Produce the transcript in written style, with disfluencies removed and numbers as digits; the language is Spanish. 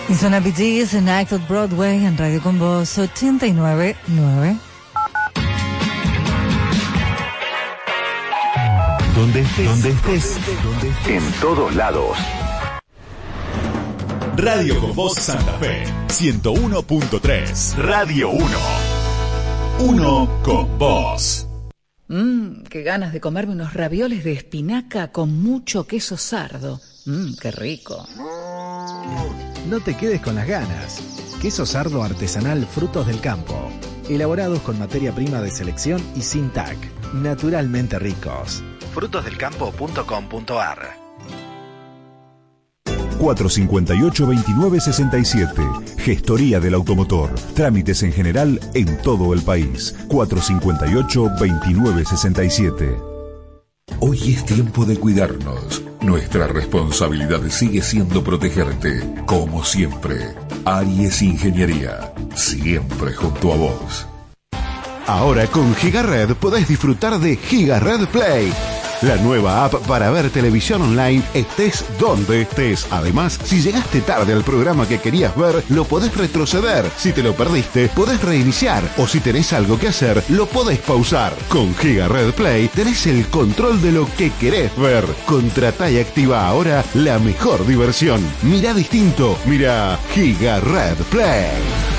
Y suena Bee Gees en Act of Broadway en Radio Con Voz 89.9. Donde estés, en todos lados. Radio Con Voz Santa Fe, 101.3. Radio 1. Uno con vos. Qué ganas de comerme unos ravioles de espinaca con mucho queso sardo. Qué rico. No te quedes con las ganas. Queso sardo artesanal Frutos del Campo. Elaborados con materia prima de selección y sin TAC. Naturalmente ricos. frutosdelcampo.com.ar 458-2967. Gestoría del automotor. Trámites en general en todo el país. 458-2967. Hoy es tiempo de cuidarnos. Nuestra responsabilidad sigue siendo protegerte. Como siempre. Aries Ingeniería. Siempre junto a vos. Ahora con GigaRed podés disfrutar de GigaRed Play, la nueva app para ver televisión online estés donde estés. Además, si llegaste tarde al programa que querías ver, lo podés retroceder. Si te lo perdiste, podés reiniciar. O si tenés algo que hacer, lo podés pausar. Con GigaRed Play tenés el control de lo que querés ver. Contratá y activa ahora la mejor diversión. Mirá distinto. Mirá GigaRed Play.